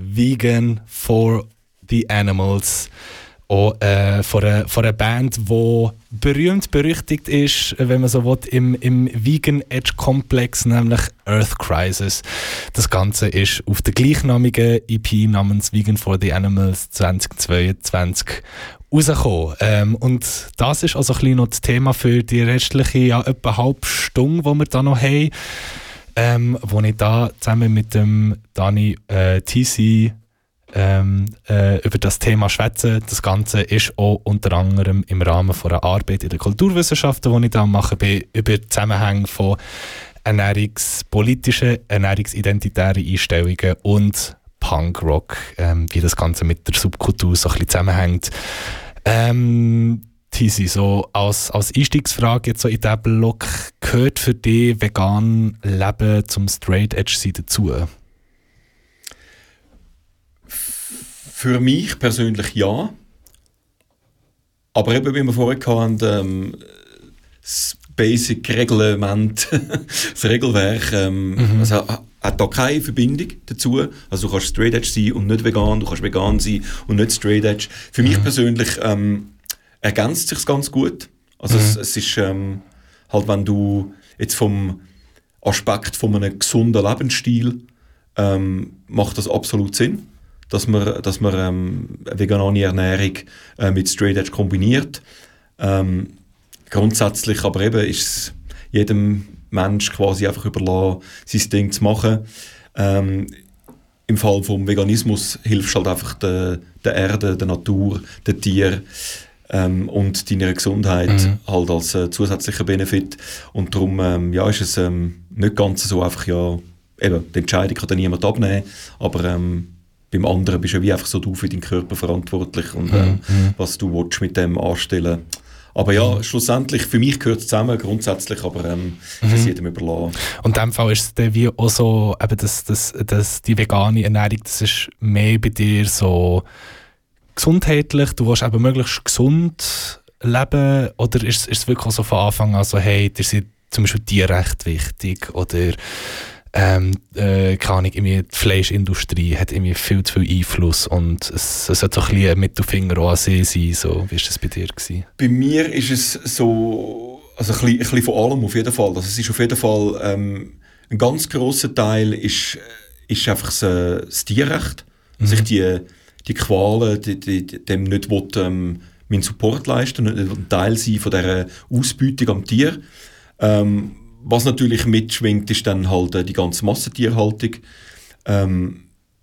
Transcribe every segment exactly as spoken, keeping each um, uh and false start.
Vegan for the Animals. Auch äh, von, einer, von einer Band, die berühmt berüchtigt ist, wenn man so will, im, im Vegan Edge Komplex, nämlich Earth Crisis. Das Ganze ist auf der gleichnamigen E P namens Vegan for the Animals zwanzig zweiundzwanzig rausgekommen. Ähm, und das ist also ein bisschen noch das Thema für die restliche ja, etwa halbe Stunde, die wir da noch haben, ähm, wo ich da zusammen mit dem Dani äh, T C Ähm, äh, über das Thema schwätzen. Das Ganze ist auch unter anderem im Rahmen von einer Arbeit in den Kulturwissenschaften, die ich da mache, bin, über Zusammenhänge von ernährungspolitischen, ernährungsidentitären Einstellungen und Punkrock, ähm, wie das Ganze mit der Subkultur so ein bisschen zusammenhängt. Ähm, Tisi, so als, als Einstiegsfrage jetzt so in diesen Blog, gehört für dich vegan Leben zum Straight Edge sein dazu? Für mich persönlich ja. Aber eben, wie wir vorher hatten, ähm, das Basic-Reglement, das Regelwerk, ähm, mhm. also, hat da keine Verbindung dazu. Also du kannst Straight Edge sein und nicht vegan, du kannst vegan sein und nicht Straight Edge. Für mhm. mich persönlich ähm, ergänzt sich ganz gut. Also mhm. es, es ist ähm, halt, wenn du jetzt vom Aspekt von einem gesunden Lebensstil ähm, macht das absolut Sinn, dass man, dass man ähm, vegane Ernährung äh, mit Straight Edge kombiniert. Ähm, grundsätzlich aber eben ist es jedem Mensch quasi einfach überlassen, sein Ding zu machen. Ähm, Im Fall vom Veganismus hilfst du halt einfach der, der Erde, der Natur, den Tieren ähm, und deiner Gesundheit mhm. halt als äh, zusätzlicher Benefit. Und darum ähm, ja, ist es ähm, nicht ganz so einfach, ja, eben, die Entscheidung kann dann niemand abnehmen, aber ähm, beim anderen bist du wie einfach so du für deinen Körper verantwortlich und ähm, mhm. was du willst mit dem anstellen. Aber ja, mhm. schlussendlich, für mich gehört es zusammen, grundsätzlich, aber ähm, mhm. ist es jedem überlassen. Und in dem Fall ist es dann wie auch so, eben das, das, das, die vegane Ernährung, das ist mehr bei dir so gesundheitlich, du willst eben möglichst gesund leben, oder ist, ist es wirklich so von Anfang an so, hey, dir sind zum Beispiel Tierrechte wichtig, oder Ähm, äh, keine Ahnung, die Fleischindustrie hat irgendwie viel zu viel Einfluss und es, es sollte so ein bisschen ein Mittelfinger auch an sie sein. So. Wie war das bei dir gewesen? Bei mir ist es so, also ein bisschen, ein bisschen von allem auf jeden Fall. Also es ist auf jeden Fall ähm, ein ganz grosser Teil ist, ist einfach das, äh, das Tierrecht. Mhm. Dass ich die, die Qualen die, die, dem nicht will, ähm, meinen Support leisten, nicht ein Teil sein von dieser Ausbeutung am Tier. Ähm, Was natürlich mitschwingt, ist dann halt äh, die ganze Massentierhaltung, ähm,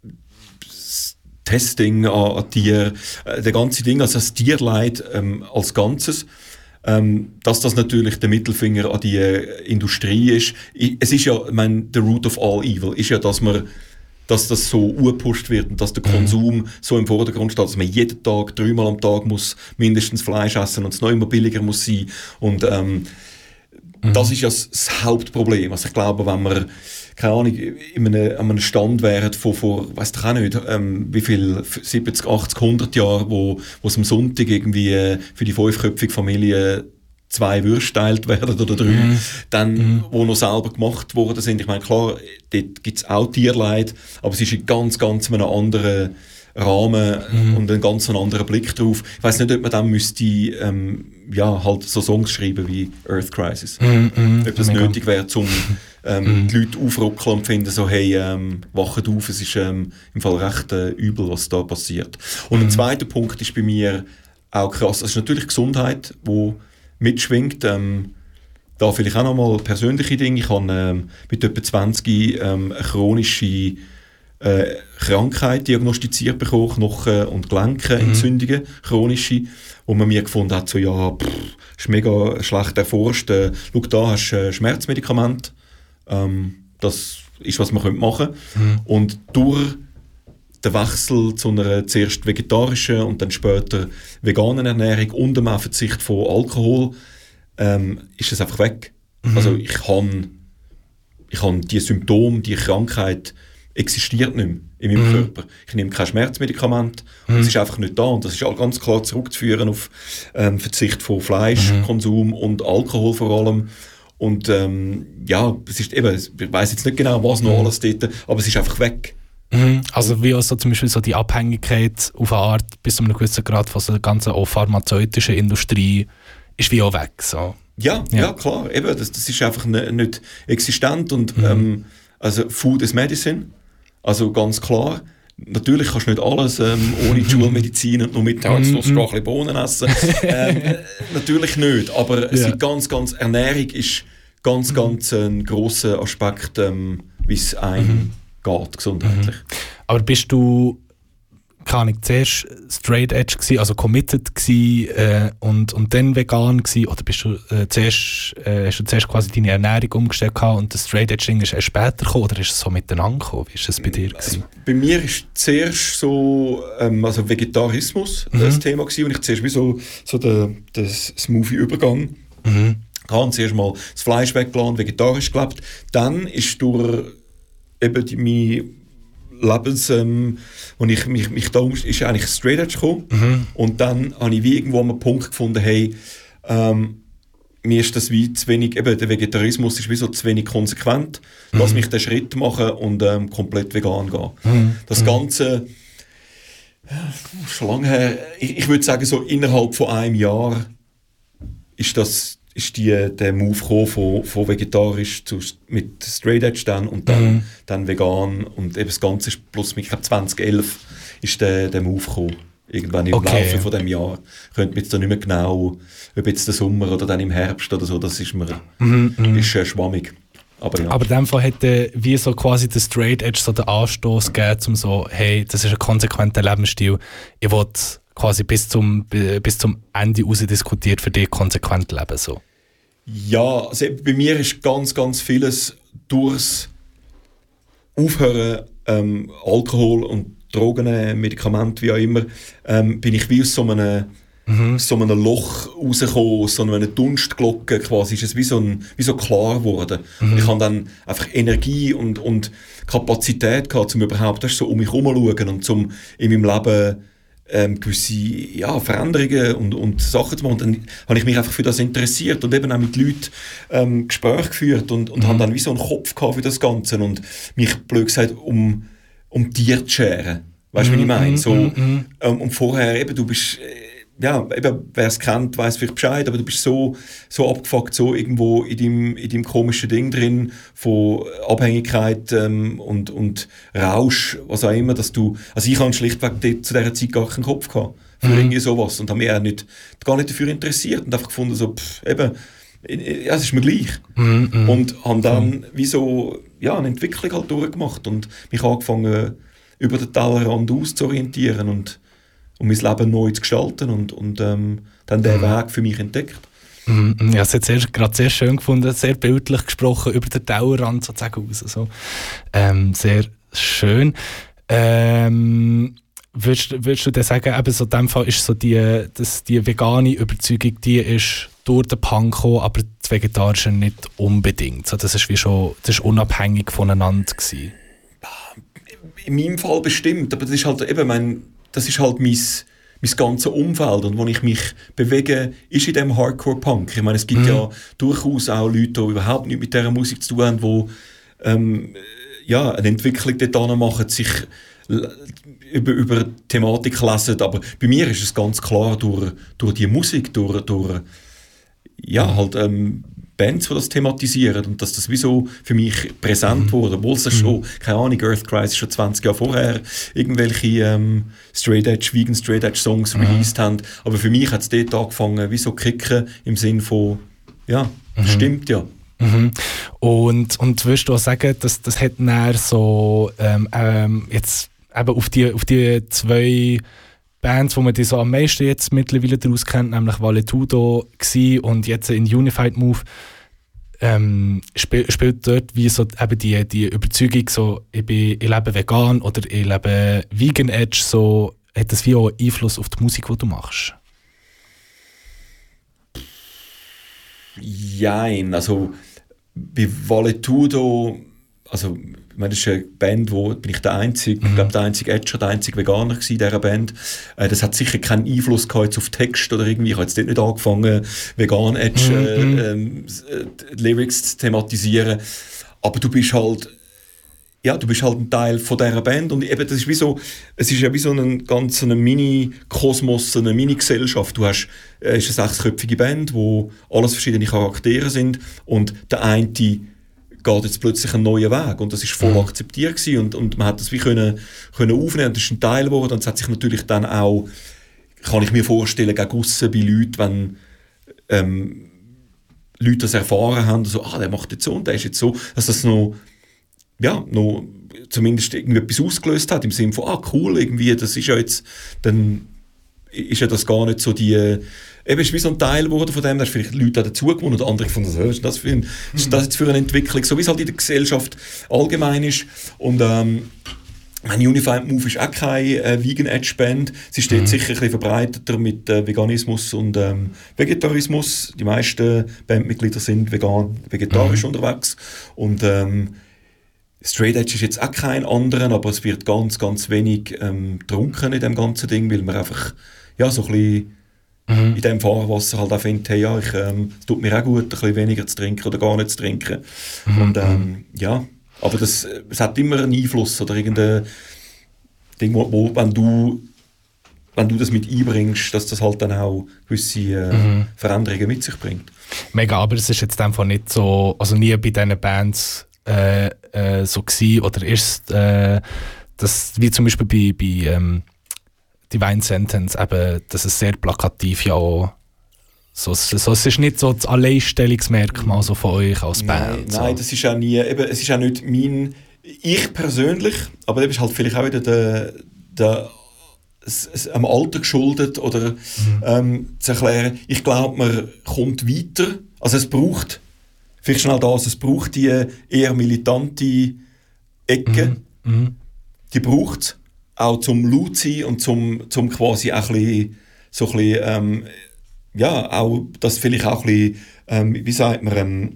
das Testing an, an Tieren, äh, der ganze Ding, also das Tierleid ähm, als Ganzes, ähm, dass das natürlich der Mittelfinger an die äh, Industrie ist. Ich, es ist ja, ich meine, the root of all evil ist ja, dass man dass das so gepusht wird und dass der Konsum mhm. so im Vordergrund steht, dass man jeden Tag, dreimal am Tag muss mindestens Fleisch essen und es noch immer billiger muss sein. Und ähm, das ist ja das Hauptproblem. Also ich glaube, wenn wir, keine Ahnung, in einem, an einem Stand wären von, von weiss ich auch nicht, ähm, wie viel, siebzig, achtzig, hundert Jahren, wo, wo es am Sonntag irgendwie äh, für die fünfköpfige Familie zwei Würste geteilt werden oder drei, mm. dann, mm. wo noch selber gemacht worden sind. Ich meine, klar, dort gibt es auch Tierleid, aber es ist in ganz, ganz einem anderen Rahmen mm. und einen ganz anderen Blick drauf. Ich weiss nicht, ob man dann müsste ähm, ja, halt so Songs schreiben wie Earth Crisis. Mm, mm, ob das nötig wäre, um ähm, mm. die Leute aufruckeln und finden so, hey, ähm, wachet auf, es ist ähm, im Fall recht äh, übel, was da passiert. Und mm. ein zweiter Punkt ist bei mir auch krass, es ist natürlich Gesundheit, wo mitschwingt. Ähm, da vielleicht auch nochmal persönliche Dinge. Ich habe ähm, mit etwa zwanzig ähm, eine chronische äh, Krankheit diagnostiziert bekommen, Knochen- und Gelenkenentzündungen, mhm. chronische, wo man mir gefunden hat, so, ja, pff, ist mega schlecht erforscht. Äh, schau, da hast du ein Schmerzmedikament. Ähm, das ist, was man machen könnte. Mhm. Und durch den Wechsel zu einer zuerst vegetarischen und dann später veganen Ernährung und dem Verzicht von Alkohol ähm, ist es einfach weg. Mhm. Also ich habe ich habe die Symptome, die Krankheit existiert nicht mehr in meinem mhm. Körper. Ich nehme kein Schmerzmedikament mhm. und es ist einfach nicht da. Und das ist auch ganz klar zurückzuführen auf ähm, Verzicht von Fleischkonsum mhm. und Alkohol vor allem. Und ähm, ja, es ist eben, ich weiss jetzt nicht genau, was noch mhm. alles dort, aber es ist einfach weg. Mhm. Also wie auch so zum Beispiel so die Abhängigkeit auf eine Art bis zu einem gewissen Grad von der ganzen auch pharmazeutischen Industrie ist wie auch weg. So. Ja, ja, ja, klar. Eben, das, das ist einfach ne, nicht existent. Und, mhm. ähm, also Food is Medicine. Also ganz klar. Natürlich kannst du nicht alles ähm, ohne Schulmedizin und nur mittags noch ein bisschen Bohnen essen. ähm, natürlich nicht. Aber ja. es ist ganz, ganz, Ernährung ist ganz, ganz ein grosser Aspekt, ähm, wie es einem mhm. geht, gesundheitlich. Mhm. Aber bist du, keine Ahnung, zuerst straight edge gewesen, also committed gewesen, äh, und, und dann vegan gewesen, oder bist du äh, zuerst, äh, hast du zuerst quasi deine Ernährung umgestellt gehabt und das straight edge Ding ist erst später gekommen, oder ist es so miteinander gekommen? Wie ist das bei dir gewesen? Also, bei mir ist zuerst so, ähm, also Vegetarismus mhm. das Thema gewesen, und ich zuerst wie so, so den, den smoothie Übergang. Mhm. Ich habe zuerst mal das Fleisch weggelassen, vegetarisch gelebt. Dann ist durch eben die, meine Lebens, ähm, und ich mich, mich da ist eigentlich straight edge gekommen. Mhm. Und dann habe ich wie irgendwo einen Punkt gefunden, hey, ähm, mir ist das wie zu wenig, eben der Vegetarismus ist wie so zu wenig konsequent. Mhm. Lass mich den Schritt machen und ähm, komplett vegan gehen. Mhm. Das Ganze, ja, schon lange her, ich, ich würde sagen, so innerhalb von einem Jahr ist das ist die, der Move gekommen von, von vegetarisch zu, mit Straight Edge dann und dann, mhm. dann vegan und eben das Ganze ist plus, ich glaube zwanzig elf ist der, der Move gekommen. Irgendwann im okay. Laufe von dem Jahr. Ich könnte mir jetzt da nicht mehr genau, ob jetzt der Sommer oder dann im Herbst oder so, das ist mir mhm, ist, äh, schwammig. Aber, ja. Aber in dem Fall hätte wie so quasi der Straight Edge so den Anstoß gegeben, um so, hey, das ist ein konsequenter Lebensstil, ich will quasi bis zum, bis zum Ende raus diskutiert für dich konsequent leben. So. Ja, also bei mir ist ganz, ganz vieles durchs Aufhören, ähm, Alkohol und Drogen, Medikamente, wie auch immer, ähm, bin ich wie aus so einem, mhm. so einem Loch rausgekommen, aus so einer Dunstglocke quasi, ist es wie so, ein, wie so klar geworden. Mhm. Ich habe dann einfach Energie und, und Kapazität gehabt, um überhaupt das so um mich herum zu schauen und um in meinem Leben ähm, gewisse ja, Veränderungen und, und Sachen zu machen. Und dann habe ich mich einfach für das interessiert und eben auch mit Leuten ähm, Gespräche geführt und, und mhm. habe dann wie so einen Kopf gehabt für das Ganze und mich, blöd gesagt, um, um Tiere zu scheren. Weißt du, mhm. wie ich meine? So, mhm. ähm, und vorher eben, du bist... Äh, ja, eben, wer es kennt, weiss vielleicht Bescheid, aber du bist so, so abgefuckt, so irgendwo in deinem, in deinem komischen Ding drin, von Abhängigkeit ähm, und, und Rausch, was auch immer, dass du, also ich habe schlichtweg die, zu dieser Zeit gar keinen Kopf gehabt für mhm. irgendwie sowas und habe mich auch nicht, gar nicht dafür interessiert und einfach gefunden, so, pff, eben, ja, es ist mir gleich. Mhm. Und habe dann mhm. wie so, ja, eine Entwicklung halt durchgemacht und mich angefangen, über den Tellerrand auszurientieren und um mein Leben neu zu gestalten und, und ähm, dann den mhm. Weg für mich entdeckt. Mhm. Ja, es hat sehr, gerade sehr schön gefunden, sehr bildlich gesprochen, über den Tellerrand sozusagen raus. So. Ähm, sehr schön. Ähm, würdest, würdest du dir sagen, eben so in dem Fall ist so die, dass die vegane Überzeugung, die ist durch den Punk gekommen, aber das Vegetarische nicht unbedingt. So, das ist wie schon, das ist unabhängig voneinander gewesen. In meinem Fall bestimmt, aber das ist halt eben mein das ist halt mein, mein ganzes Umfeld und wo ich mich bewege, ist in dem Hardcore-Punk. Ich meine, es gibt mhm. ja durchaus auch Leute, die überhaupt nichts mit dieser Musik zu tun haben, die ähm, ja, eine Entwicklung dort machen, sich über, über Thematik lesen, aber bei mir ist es ganz klar durch, durch die Musik, durch, durch ja, halt ähm, Bands, die das thematisieren und dass das wie so für mich präsent mhm. wurde, obwohl es mhm. schon, keine Ahnung, Earth Crisis schon zwanzig Jahre vorher irgendwelche ähm, Straight Edge, Vegan Straight Edge Songs mhm. released haben, aber für mich hat es dort angefangen, wie so kicken im Sinn von, ja, mhm. stimmt ja. Mhm. Und, und würdest du auch sagen, dass das hat dann so ähm, ähm, jetzt eben auf die, auf die zwei Bands, wo man die so am meisten jetzt mittlerweile daraus kennt, nämlich Valetudo gsi und jetzt in Unified Move, ähm, spiel, spielt dort wie so eben die, die Überzeugung, so, ich, bin, ich lebe vegan oder ich lebe Vegan Edge, so, hat das wie auch Einfluss auf die Musik, die du machst? Jein, also bei Valetudo, also ich meine, das ist eine Band, wo bin ich der einzige, mhm. ich glaube der einzige Edger, der einzige Veganer gewesen in dieser Band. Äh, das hat sicher keinen Einfluss gehabt auf Text oder irgendwie. Ich habe jetzt dort nicht angefangen, vegan Edge mhm. äh, äh, Lyrics zu thematisieren. Aber du bist halt ja, du bist halt ein Teil von dieser Band und eben, das ist wie so, es ist ja wie so ein ganz ein Mini-Kosmos, eine Mini-Gesellschaft. Du hast, äh, ist eine sechsköpfige Band, wo alles verschiedene Charaktere sind und der eine geht jetzt plötzlich einen neuen Weg und das ist voll mhm. akzeptiert gewesen und, und man hat das wie können, können aufnehmen und das ist ein Teil geworden und es hat sich natürlich dann auch, kann ich mir vorstellen, gegen aussen bei Leuten, wenn ähm, Leute das erfahren haben, so, ah, der macht jetzt so und der ist jetzt so, dass das noch ja, noch zumindest irgendwie etwas ausgelöst hat, im Sinne von, ah, cool, irgendwie, das ist ja jetzt, dann ist ja das gar nicht so die, eben, ist wie so ein Teil geworden von dem, da hast vielleicht Leute dazu gewonnen oder andere gefunden, was ist das für, ein, ist das jetzt für eine Entwicklung, so wie es halt in der Gesellschaft allgemein ist. Und ähm, Unified Move ist auch keine äh, Vegan-Edge-Band. Sie steht mhm. sicher ein bisschen verbreiteter mit äh, Veganismus und ähm, Vegetarismus. Die meisten Bandmitglieder sind vegan, vegetarisch mhm. unterwegs. Und ähm, Straight Edge ist jetzt auch kein anderen, aber es wird ganz, ganz wenig ähm, getrunken in dem ganzen Ding, weil man einfach ja, so ein bisschen mhm. in dem Fahrwasser halt auch findet, hey, ja, ich, ähm, es tut mir auch gut, ein bisschen weniger zu trinken oder gar nicht zu trinken. Mhm. Und ähm, ja, aber das, es hat immer einen Einfluss oder irgendein Ding, wo, wo wenn du wenn du das mit einbringst, dass das halt dann auch gewisse äh, mhm. Veränderungen mit sich bringt. Mega, aber es ist jetzt einfach nicht so, also nie bei diesen Bands Äh, äh, so gewesen, oder ist äh, das, wie zum Beispiel bei, bei ähm, Divine Sentence, eben, dass es sehr plakativ ja auch so, so, es ist nicht so das Alleinstellungsmerkmal so von euch als Band. Nein, so. Nein, das ist auch nie, eben, es ist auch nicht mein, ich persönlich, aber das ist halt vielleicht auch wieder der, der es, es, am Alter geschuldet oder mhm. ähm, zu erklären, ich glaube, man kommt weiter, also es braucht vielleicht schnell das, es braucht die eher militante Ecke, mm, mm. die braucht es auch zum laut sein und zum, zum quasi auch ein bisschen, so ein bisschen, ähm, ja, auch das vielleicht auch ein bisschen, ähm, wie sagt man, ähm,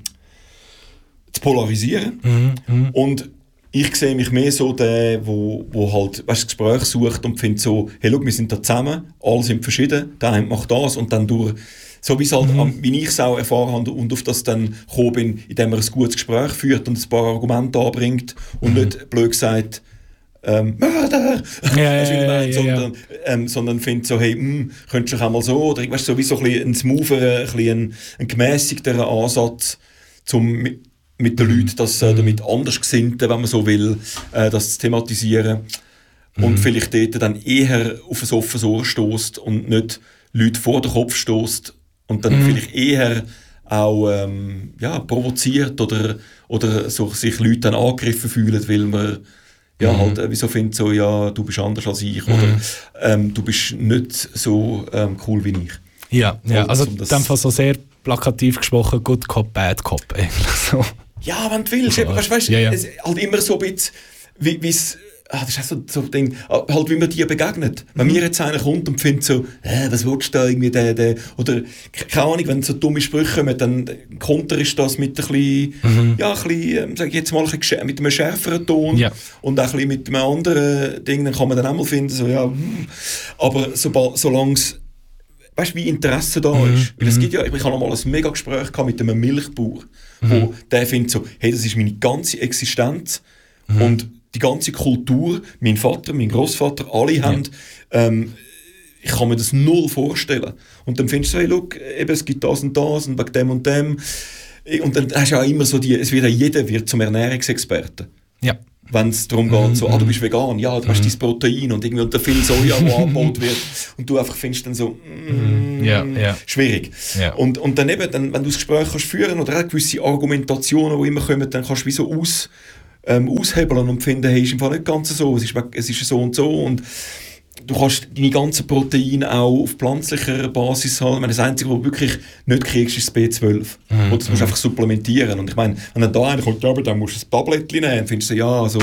zu polarisieren. Mm, mm. Und ich sehe mich mehr so der, wo, wo halt, weißt, das Gespräch sucht und findet so, hey, schau, wir sind da zusammen, alle sind verschieden, der eine macht das und dann durch so wie es halt, mhm. wie ich es auch erfahren habe und auf das dann gekommen bin, indem er ein gutes Gespräch führt und ein paar Argumente anbringt und mhm. nicht blöd gesagt, ähm, Mörder! Ja, ja, ja, ja, sondern, ja. ähm, sondern findet so, hey, mh, könntest du doch auch mal so, oder weißt, so wie so ein, ein smoother, ein, ein, ein gemäßigterer Ansatz, zum mit, mit den mhm. Leuten, das, äh, damit Andersgesinnten, wenn man so will, äh, das zu thematisieren mhm. und vielleicht dort dann eher auf ein offenes Ohr stößt und nicht Leute vor den Kopf stößt, und dann mhm. vielleicht eher auch ähm, ja, provoziert oder, oder so sich Leute dann angegriffen fühlen, weil man ja, mhm. halt, äh, wieso findet so, ja, du bist anders als ich mhm. oder ähm, du bist nicht so ähm, cool wie ich. Ja, ja. Also in dem Fall so sehr plakativ gesprochen, Good Cop, Bad Cop. So. Ja, wenn du willst. Ja, weißt, weißt, ja, ja. Es halt immer so ein bisschen, wie es Ah, das ist auch so, so ein Ding, halt wie man dir begegnet. Wenn mhm. mir jetzt einer kommt und findet so, äh, was willst du da irgendwie, der, der, oder, keine Ahnung, wenn so dumme Sprüche kommen, dann Konter ist das mit ein bisschen, mhm. ja, ein bisschen, sag ich jetzt mal, ein bisschen, mit einem schärferen Ton ja. und auch ein bisschen mit einem anderen Ding, dann kann man dann auch mal finden, so, ja, hm. aber sobald, solange es, weißt du, wie Interesse da mhm. ist. Weil es gibt ja, ich habe noch mal ein mega Gespräch gehabt mit einem Milchbauer, mhm. wo der findet so, hey, das ist meine ganze Existenz mhm. und die ganze Kultur, mein Vater, mein Großvater, alle ja. haben, ähm, ich kann mir das null vorstellen. Und dann findest du so, hey, look, eben, es gibt das und das und wegen dem und dem. Und dann hast du auch immer so die, es wird ja jeder wird zum Ernährungsexperten. Ja. Wenn es darum geht, so, ah, du bist vegan, ja, du hast dein Protein und irgendwie unter viel Soja, wo angebaut wird. Und du einfach findest dann so, mm, ja, ja. schwierig. Ja. Und, und dann eben, dann, wenn du das Gespräch kannst führen oder auch gewisse Argumentationen, die immer kommen, dann kannst du wie so aus Ähm, aushebeln und finden, hey, ist im Fall nicht ganz so, es ist, es ist so und so und du kannst deine ganzen Proteine auch auf pflanzlicher Basis haben. Ich meine, das Einzige, was du wirklich nicht kriegst, ist das B zwölf. Mhm. Oder das musst du einfach supplementieren. Und ich meine, wenn dann da einer kommt, ja, aber dann musst du ein Tablettchen nehmen, dann findest du, ja, also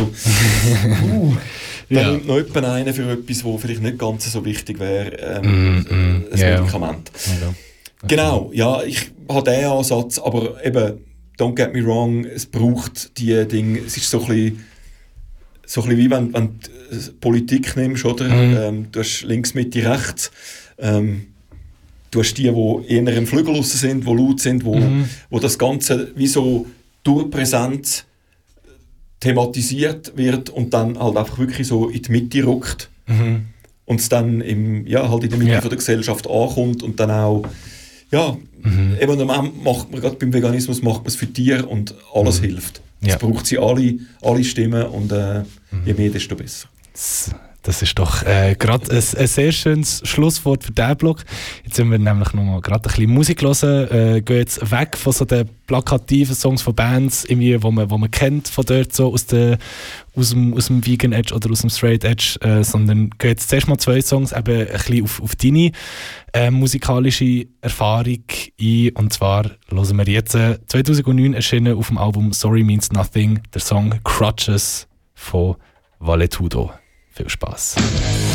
uh, dann ja. nimmt noch jemand einen für etwas, was vielleicht nicht ganz so wichtig wäre, ähm, mm, mm, ein yeah. Medikament. Yeah. Okay. Genau, ja, ich habe diesen Ansatz, aber eben, don't get me wrong, es braucht die Dinge, es ist so ein bisschen, so ein bisschen wie wenn, wenn du Politik nimmst, oder? Mhm. Ähm, du hast links, Mitte, rechts. Ähm, du hast die, die eher im Flügel raus sind, die laut sind, wo, mhm. wo das Ganze wie so durchpräsent thematisiert wird und dann halt einfach wirklich so in die Mitte rückt Mhm. und es dann im, ja, halt in der Mitte Ja. von der Gesellschaft ankommt und dann auch, ja, Mhm. eben am Ende macht man, gerade beim Veganismus macht man es für Tiere und alles hilft. Es Ja. braucht sie alle, alle Stimmen und äh, je mehr, desto besser. Das, das ist doch äh, gerade ein, ein sehr schönes Schlusswort für diesen Blog. Jetzt sind wir nämlich noch mal gerade ein bisschen Musik hören, äh, gehen jetzt weg von so den plakativen Songs von Bands, irgendwie, wo man, wo man kennt von dort, so aus, der, aus, dem, aus dem Vegan Edge oder aus dem Straight Edge, äh, sondern gehen jetzt zuerst mal zwei Songs eben ein bisschen auf, auf deine äh, musikalische Erfahrung ein. Und zwar hören wir jetzt äh, zweitausendneun erschienen auf dem Album Sorry Means Nothing, der Song Crutches von Valetudo. Viel Spaß.